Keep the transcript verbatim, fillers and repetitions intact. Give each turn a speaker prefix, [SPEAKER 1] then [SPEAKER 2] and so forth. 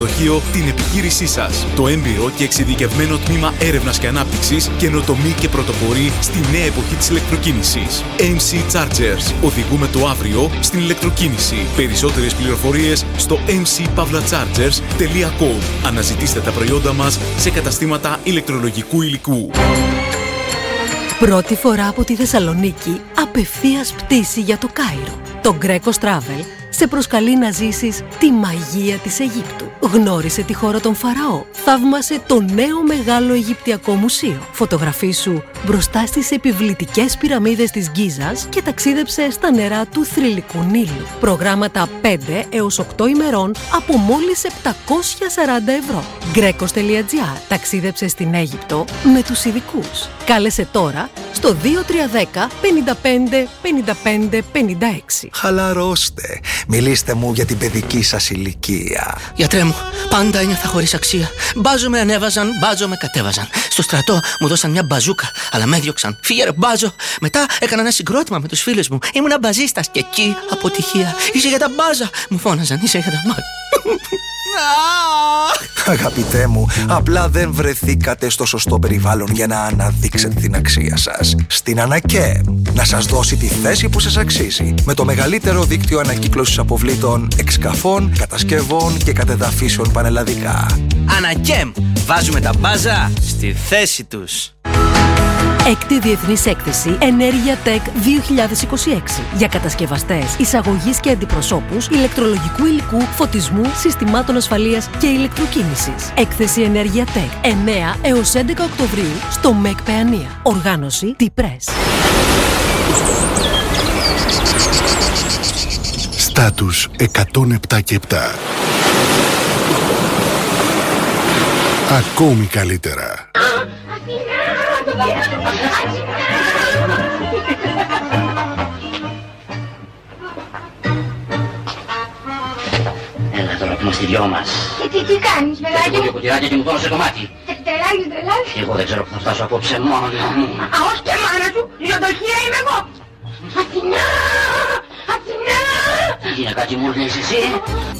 [SPEAKER 1] την επιχείρησή σας. Το έμπειρο και εξειδικευμένο τμήμα έρευνας και ανάπτυξης καινοτομεί και πρωτοπορεί στη νέα εποχή της ηλεκτροκίνησης. εμ σι Chargers. Οδηγούμε το αύριο στην ηλεκτροκίνηση. Περισσότερες πληροφορίες στο εμ σι παύλα τσάρτζερς τελεία κομ. Αναζητήστε τα προϊόντα μας σε καταστήματα ηλεκτρολογικού υλικού.
[SPEAKER 2] Πρώτη φορά από τη Θεσσαλονίκη, απευθείας πτήση για το Κάιρο. Το Greco Travel σε προσκαλεί να ζήσεις τη μαγεία της Αιγύπτου. Γνώρισε τη χώρα των Φαραώ. Θαύμασε το νέο μεγάλο Αιγυπτιακό μουσείο. Φωτογραφίσου μπροστά στις επιβλητικές πυραμίδες της Γκίζας και ταξίδεψε στα νερά του θρυλικού Νείλου. Προγράμματα πέντε έως οκτώ ημερών από μόλις επτακόσια σαράντα ευρώ. γκρέκος τελεία τζι άρ. Ταξίδεψε στην Αίγυπτο με τους ειδικούς. Κάλεσε τώρα στο δύο τρία ένα μηδέν πέντε πέντε πέντε πέντε πέντε έξι.
[SPEAKER 3] Χαλαρώστε. Μιλήστε μου για την παιδική σας ηλικία.
[SPEAKER 4] Γιατρέ μου, πάντα ένιωθα χωρίς αξία. Μπάζο με ανέβαζαν, μπάζο με κατέβαζαν. Στο στρατό μου δώσαν μια μπαζούκα, αλλά με έδιωξαν. Φύγε ρε μπάζο. Μετά έκανα ένα συγκρότημα με τους φίλους μου. Ήμουνα μπαζίστας και εκεί αποτυχία. Είσαι για τα μπάζα. Μου φώναζαν, είσαι για τα μπάζα.
[SPEAKER 3] Αγαπητέ μου, απλά δεν βρεθήκατε στο σωστό περιβάλλον για να αναδείξετε την αξία σας. Στην Ανακέμ, να σας δώσει τη θέση που σας αξίζει. Με το μεγαλύτερο δίκτυο ανακύκλωσης αποβλήτων, εξκαφών, κατασκευών και κατεδαφίσεων πανελλαδικά.
[SPEAKER 4] Ανακέμ, βάζουμε τα μπάζα στη θέση τους.
[SPEAKER 2] Έκτη Διεθνής Έκθεση Ενέργεια Tech δύο χιλιάδες είκοσι έξι για κατασκευαστές, εισαγωγής και αντιπροσώπους ηλεκτρολογικού υλικού, φωτισμού, συστημάτων ασφαλείας και ηλεκτροκίνησης. Έκθεση Ενέργεια Tech εννέα έως έντεκα Οκτωβρίου στο ΜΕΚ Παιανία. Οργάνωση T-Press.
[SPEAKER 5] Στάτους εκατόν επτά και επτά. Ακόμη καλύτερα.
[SPEAKER 6] Έλα τώρα που είμαστε οι δυο μας.
[SPEAKER 7] Και τι, τι κάνεις, παιδάκι μου?
[SPEAKER 6] Έχω δύο κουτηράκια και μου δώνω σε κομμάτι.
[SPEAKER 7] Τρελάγεις, τρελάγεις.
[SPEAKER 6] Εγώ δεν ξέρω που θα φτάσω απόψε μόνο μου.
[SPEAKER 7] Α, όχι και μάνα σου, ζωντοχεία είμαι εγώ. Αθηνά, Αθηνά.
[SPEAKER 6] Τι γυναικάκι μου ήρθες εσύ?